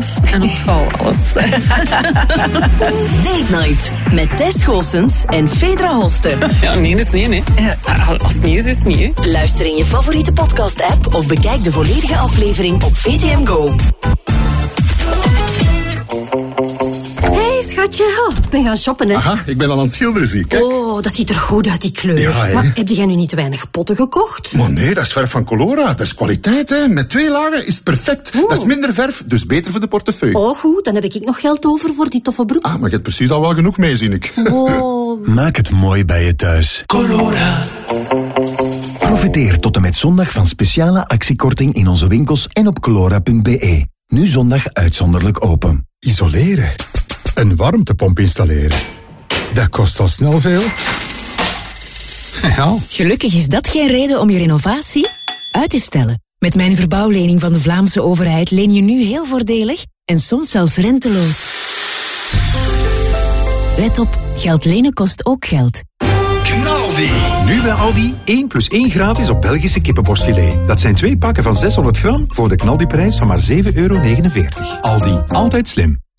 alles en onthoud alles. Date Night met Tess Goossens en Fedra Holsten. Ja, nee is nee, hè. Als het niet is, is het niet, hè. Luister in je favoriete podcast-app of bekijk de volledige aflevering op VTM Go. Hey, schatje. Oh, ik ben gaan shoppen, hè. Aha, ik ben al aan het schilderen, zie. Kijk. Oh, dat ziet er goed uit, die kleur. Ja, hè. Maar heb jij nu niet te weinig potten gekocht? Maar nee, dat is verf van Colora. Dat is kwaliteit, hè. Met 2 lagen is het perfect. Oh. Dat is minder verf, dus beter voor de portefeuille. Oh, goed. Dan heb ik nog geld over voor die toffe broek. Ah, maar je hebt precies al wel genoeg mee, zie ik. Oh. Maak het mooi bij je thuis. Colora. Profiteer tot en met zondag van speciale actiekorting in onze winkels en op colora.be. Nu zondag uitzonderlijk open. Isoleren. Een warmtepomp installeren. Dat kost al snel veel. Ja. Gelukkig is dat geen reden om je renovatie uit te stellen. Met mijn verbouwlening van de Vlaamse overheid leen je nu heel voordelig en soms zelfs renteloos. Let op, geld lenen kost ook geld. Knaldi. Nu bij Aldi 1 + 1 gratis op Belgische kippenborstfilet. Dat zijn 2 pakken van 600 gram voor de knaldiprijs van maar €7,49. Aldi, altijd slim.